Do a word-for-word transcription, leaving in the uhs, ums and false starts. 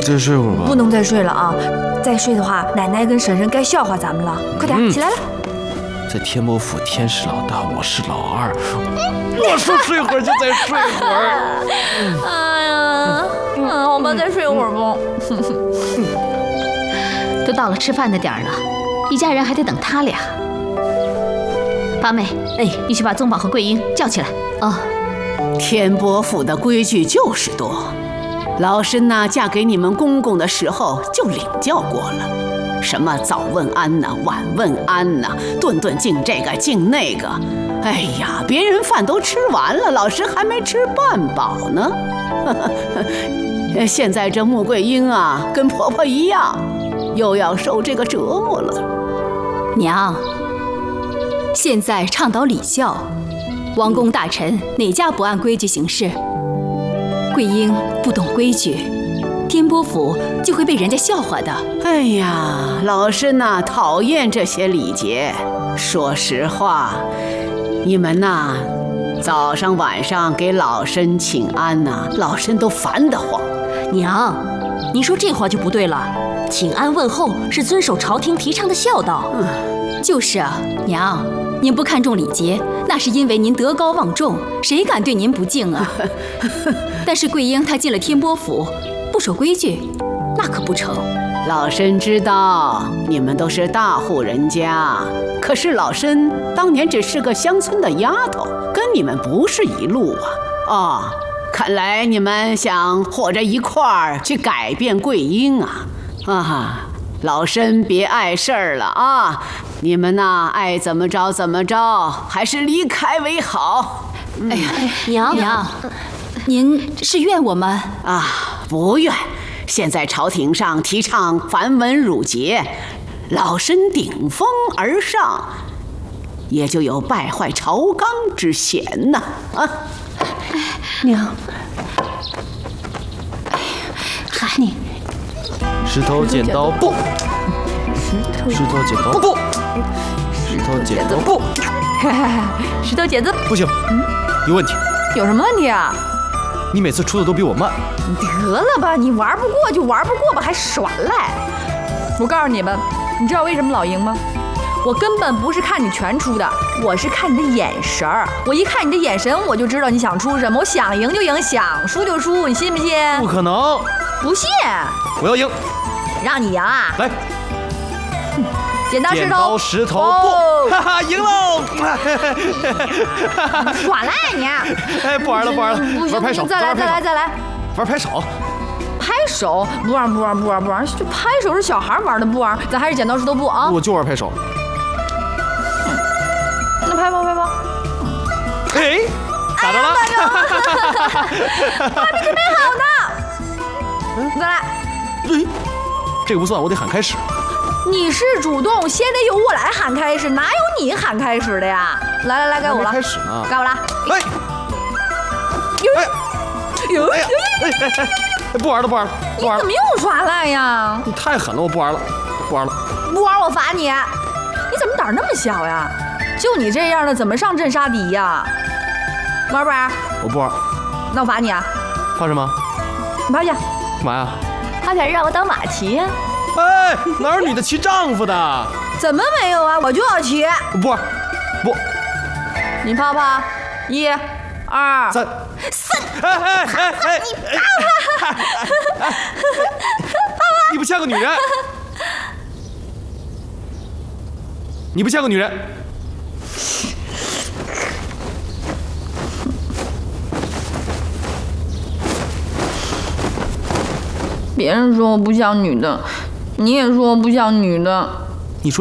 再睡会儿吧。 不能再睡了啊！再睡的话，奶奶跟婶婶该笑话咱们了。快点、嗯、起来了。 在天波府，天是老大，我是老二。我说睡会儿就再睡会儿。 哎呀，嗯，好吧，再睡会儿吧。 都到了吃饭的点儿了，一家人还得等他俩。八妹，哎，你去把宗宝和桂英叫起来。 哦，天波府的规矩就是多。老身呐，嫁给你们公公的时候就领教过了，什么早问安呐，晚问安呐，顿顿敬这个敬那个。哎呀，别人饭都吃完了，老身还没吃半饱呢。现在这穆桂英啊，跟婆婆一样，又要受这个折磨了。 娘，现在倡导礼教，王公大臣哪家不按规矩行事？桂英不懂规矩，天波府就会被人家笑话的。 哎呀，老身呐，讨厌这些礼节。说实话，你们呐，早上晚上给老身请安呐，老身都烦得慌。 娘，您说这话就不对了。请安问候是遵守朝廷提倡的孝道。 嗯，就是啊，娘，您不看重礼节，那是因为您德高望重，谁敢对您不敬啊？但是桂英她进了天波府，不守规矩，那可不成。 老身知道你们都是大户人家，可是老身当年只是个乡村的丫头，跟你们不是一路啊。哦，看来你们想和着一块儿去改变桂英啊！啊，老身别碍事儿了啊！你们呐，爱怎么着怎么着，还是离开为好。 哎呀，娘娘，您是怨我们啊？不怨。现在朝廷上提倡繁文缛节，老身顶风而上，也就有败坏朝纲之嫌呐！啊， 娘，嗨，你石头剪刀布，石头剪刀布，石头剪刀布， 石头剪子不行，有问题。 有什么问题啊？ 你每次出的都比我慢。 得了吧，你玩不过就玩不过吧，还耍赖！我告诉你们，你知道为什么老赢吗？我根本不是看你拳出的，我是看你的眼神儿。我一看你的眼神，我就知道你想出什么。我想赢就赢，想输就输，你信不信？ 不可能！ 不信？ 我要赢！ 让你赢啊！ 来， 剪刀石头， 剪刀石头布，哈哈，赢喽！ 耍赖你！ 哎，不玩了，不玩了，玩拍手， 再来，再来，再来， 玩拍手。 拍手不玩，不玩，不玩，不玩，就拍手是小孩玩的，不玩，咱还是剪刀石头布啊！ 我就玩拍手。 那拍吧，拍吧。 哎，咋着了？ 我还没准备好呢。再来。 哎，这个不算，我得喊开始。 你是主动，先得由我来喊开始，哪有你喊开始的呀？来来来，该我了。 开始呢。 该我了。 哎。 有有有有有！不玩了，不玩了，不玩了！ 你怎么又耍赖呀？ 你太狠了，我不玩了，不玩了。 不玩我罚你！你怎么胆那么小呀？就你这样的，怎么上阵杀敌呀？玩不玩？ 我不玩。 那我罚你啊！ 罚什么？ 你趴下。 干嘛呀？ 他想让我当马骑呀！ 哎，哪有女的骑丈夫的？ 怎么没有啊？我就要骑！ 不玩，不。 你趴趴，一、二、 三、 四。 哎哎哎哎！ 你趴趴！ 你不像个女人！你不像个女人！ 别人说我不像女的，你也说我不像女的。